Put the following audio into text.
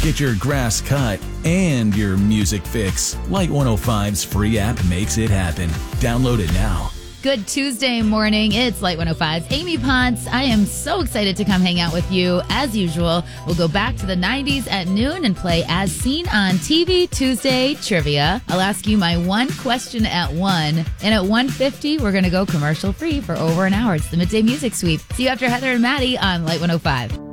Get your grass cut and your music fix. Light 105's free app makes it happen. Download it now. Good Tuesday morning. It's Light 105's Amy Ponce. I am so excited to come hang out with you. As usual, we'll go back to the 90s at noon and play As Seen on TV Tuesday trivia. I'll ask you my one question at 1. And at 1:50, we're going to go commercial free for over an hour. It's the Midday Music Sweep. See you after Heather and Maddie on Light 105.